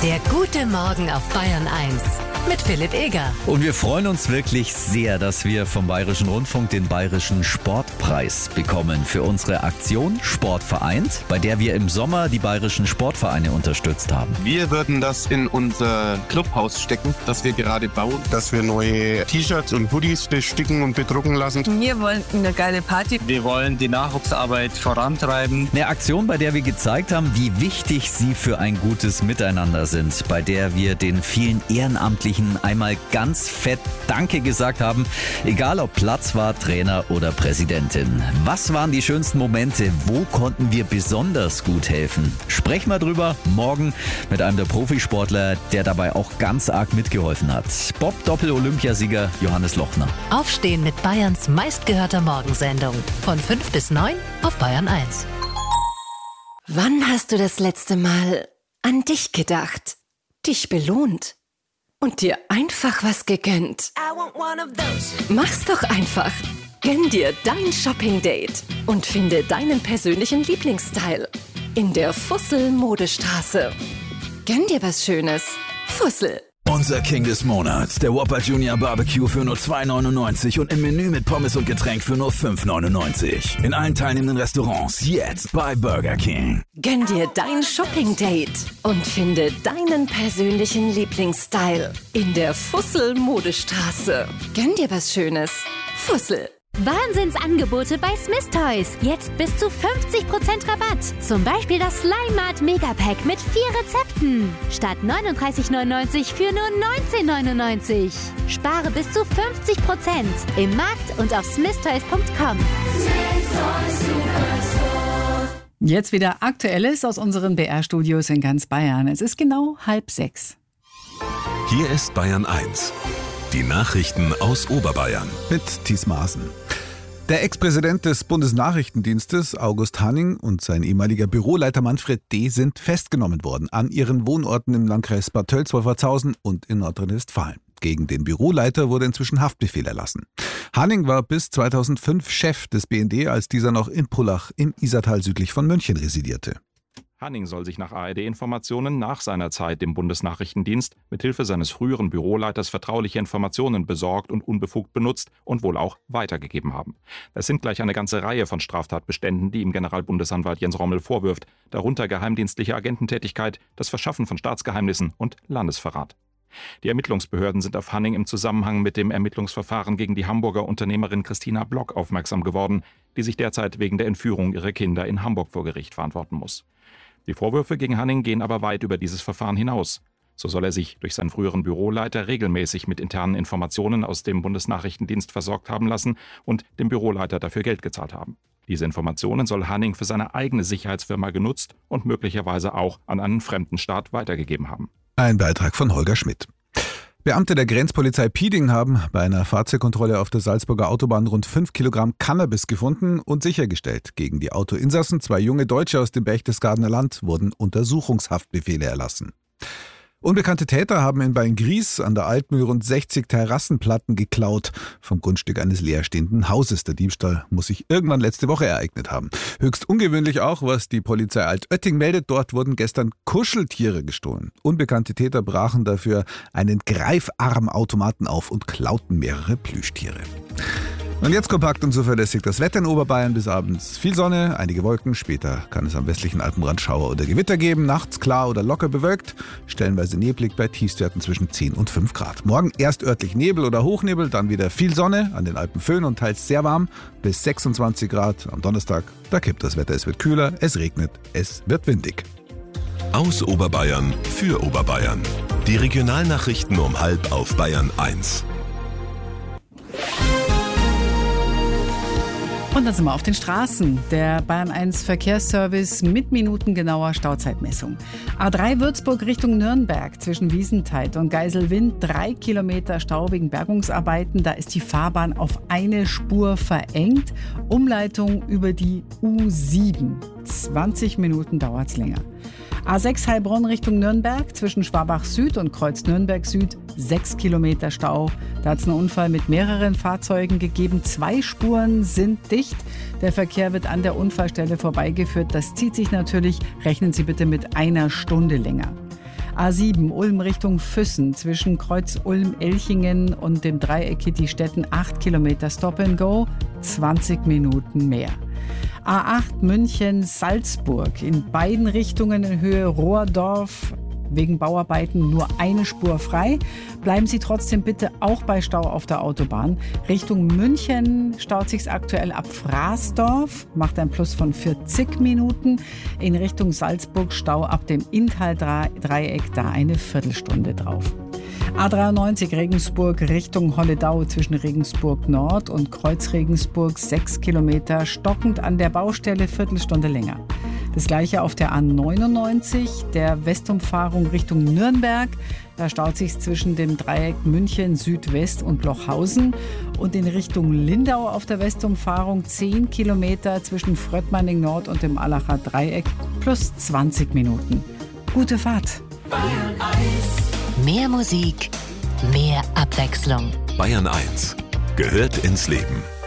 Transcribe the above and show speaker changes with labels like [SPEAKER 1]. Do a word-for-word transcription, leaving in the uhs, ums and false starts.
[SPEAKER 1] Der gute Morgen auf Bayern eins mit Philipp Eger.
[SPEAKER 2] Und wir freuen uns wirklich sehr, dass wir vom Bayerischen Rundfunk den Bayerischen Sportpreis bekommen für unsere Aktion Sport vereint, bei der wir im Sommer die bayerischen Sportvereine unterstützt haben.
[SPEAKER 3] Wir würden das in unser Clubhaus stecken, das wir gerade bauen.
[SPEAKER 4] Dass wir neue T-Shirts und Hoodies besticken und bedrucken lassen.
[SPEAKER 5] Wir wollen eine geile Party.
[SPEAKER 6] Wir wollen die Nachwuchsarbeit vorantreiben.
[SPEAKER 2] Eine Aktion, bei der wir gezeigt haben, wie wichtig sie für ein gutes Miteinander sind, bei der wir den vielen Ehrenamtlichen einmal ganz fett Danke gesagt haben, egal ob Platzwart, Trainer oder Präsidentin. Was waren die schönsten Momente? Wo konnten wir besonders gut helfen? Sprechen wir drüber morgen mit einem der Profisportler, der dabei auch ganz arg mitgeholfen hat. Bob-Doppel-Olympiasieger Johannes Lochner.
[SPEAKER 1] Aufstehen mit Bayerns meistgehörter Morgensendung. Von fünf bis neun auf Bayern eins.
[SPEAKER 7] Wann hast du das letzte Mal an dich gedacht? Dich belohnt? Und dir einfach was gegönnt? Mach's doch einfach. Gönn dir dein Shopping-Date und finde deinen persönlichen Lieblingsstyle in der Fussel-Modestraße. Gönn dir was Schönes. Fussel.
[SPEAKER 8] Unser King des Monats, der Whopper Junior Barbecue für nur zwei neunundneunzig und im Menü mit Pommes und Getränk für nur fünf neunundneunzig. In allen teilnehmenden Restaurants jetzt bei Burger King.
[SPEAKER 7] Gönn dir dein Shopping-Date und finde deinen persönlichen Lieblingsstyle in der Fussel-Modestraße. Gönn dir was Schönes. Fussel.
[SPEAKER 9] Wahnsinnsangebote bei Smith Toys. Jetzt bis zu fünfzig Prozent Rabatt. Zum Beispiel das Slime Mart Megapack mit vier Rezepten. Statt neununddreißig neunundneunzig für nur neunzehn neunundneunzig. Spare bis zu fünfzig Prozent im Markt und auf smith toys punkt com.
[SPEAKER 10] Jetzt wieder Aktuelles aus unseren B R-Studios in ganz Bayern. Es ist genau halb sechs.
[SPEAKER 11] Hier ist Bayern eins. Die Nachrichten aus Oberbayern.
[SPEAKER 12] Mit Thies Maaßen. Der Ex-Präsident des Bundesnachrichtendienstes, August Hanning, und sein ehemaliger Büroleiter Manfred D. sind festgenommen worden an ihren Wohnorten im Landkreis Bad Tölz-Wolfertshausen und in Nordrhein-Westfalen. Gegen den Büroleiter wurde inzwischen Haftbefehl erlassen. Hanning war bis zweitausendfünf Chef des B N D, als dieser noch in Pullach im Isartal südlich von München residierte.
[SPEAKER 13] Hanning soll sich nach A R D-Informationen nach seiner Zeit im Bundesnachrichtendienst mithilfe seines früheren Büroleiters vertrauliche Informationen besorgt und unbefugt benutzt und wohl auch weitergegeben haben. Es sind gleich eine ganze Reihe von Straftatbeständen, die ihm Generalbundesanwalt Jens Rommel vorwirft, darunter geheimdienstliche Agententätigkeit, das Verschaffen von Staatsgeheimnissen und Landesverrat. Die Ermittlungsbehörden sind auf Hanning im Zusammenhang mit dem Ermittlungsverfahren gegen die Hamburger Unternehmerin Christina Block aufmerksam geworden, die sich derzeit wegen der Entführung ihrer Kinder in Hamburg vor Gericht verantworten muss. Die Vorwürfe gegen Hanning gehen aber weit über dieses Verfahren hinaus. So soll er sich durch seinen früheren Büroleiter regelmäßig mit internen Informationen aus dem Bundesnachrichtendienst versorgt haben lassen und dem Büroleiter dafür Geld gezahlt haben. Diese Informationen soll Hanning für seine eigene Sicherheitsfirma genutzt und möglicherweise auch an einen fremden Staat weitergegeben haben.
[SPEAKER 12] Ein Beitrag von Holger Schmidt. Beamte der Grenzpolizei Pieding haben bei einer Fahrzeugkontrolle auf der Salzburger Autobahn rund fünf Kilogramm Cannabis gefunden und sichergestellt. Gegen die Autoinsassen, zwei junge Deutsche aus dem Berchtesgadener Land, wurden Untersuchungshaftbefehle erlassen. Unbekannte Täter haben in Beingries an der Altmühl rund sechzig Terrassenplatten geklaut vom Grundstück eines leerstehenden Hauses. Der Diebstahl muss sich irgendwann letzte Woche ereignet haben. Höchst ungewöhnlich auch, was die Polizei Altötting meldet. Dort wurden gestern Kuscheltiere gestohlen. Unbekannte Täter brachen dafür einen Greifarmautomaten auf und klauten mehrere Plüschtiere. Und jetzt kompakt und zuverlässig das Wetter in Oberbayern bis abends. Viel Sonne, einige Wolken. Später kann es am westlichen Alpenrand Schauer oder Gewitter geben. Nachts klar oder locker bewölkt. Stellenweise neblig bei Tiefstwerten zwischen zehn und fünf Grad. Morgen erst örtlich Nebel oder Hochnebel, dann wieder viel Sonne. An den Alpen Föhn und teils sehr warm. Bis sechsundzwanzig Grad. Am Donnerstag, da kippt das Wetter. Es wird kühler, es regnet, es wird windig.
[SPEAKER 11] Aus Oberbayern für Oberbayern. Die Regionalnachrichten um halb auf Bayern eins.
[SPEAKER 10] Und dann sind wir auf den Straßen. Der Bayern eins Verkehrsservice mit minutengenauer Stauzeitmessung. A drei Würzburg Richtung Nürnberg zwischen Wiesenthal und Geiselwind. Drei Kilometer Stau wegen Bergungsarbeiten. Da ist die Fahrbahn auf eine Spur verengt. Umleitung über die U sieben. zwanzig Minuten dauert es länger. A sechs Heilbronn Richtung Nürnberg zwischen Schwabach Süd und Kreuz Nürnberg Süd. Sechs Kilometer Stau. Da hat es einen Unfall mit mehreren Fahrzeugen gegeben. Zwei Spuren sind dicht. Der Verkehr wird an der Unfallstelle vorbeigeführt. Das zieht sich natürlich. Rechnen Sie bitte mit einer Stunde länger. A sieben Ulm Richtung Füssen zwischen Kreuz Ulm-Elchingen und dem Dreieck Kittistetten acht Kilometer Stop and Go, zwanzig Minuten mehr. A acht München-Salzburg in beiden Richtungen in Höhe Rohrdorf. Wegen Bauarbeiten nur eine Spur frei. Bleiben Sie trotzdem bitte auch bei Stau auf der Autobahn. Richtung München staut sich's aktuell ab Fraßdorf, macht ein Plus von vierzig Minuten. In Richtung Salzburg Stau ab dem Inntal-Dreieck, da eine Viertelstunde drauf. A dreiundneunzig Regensburg Richtung Holledau zwischen Regensburg Nord und Kreuz Regensburg sechs Kilometer, stockend an der Baustelle, Viertelstunde länger. Das gleiche auf der A neunundneunzig, der Westumfahrung Richtung Nürnberg. Da staut sich zwischen dem Dreieck München Südwest und Lochhausen. Und in Richtung Lindau auf der Westumfahrung zehn Kilometer zwischen Fröttmanning Nord und dem Allacher Dreieck plus zwanzig Minuten. Gute Fahrt.
[SPEAKER 1] Bayern eins. Mehr Musik, mehr Abwechslung.
[SPEAKER 11] Bayern eins gehört ins Leben.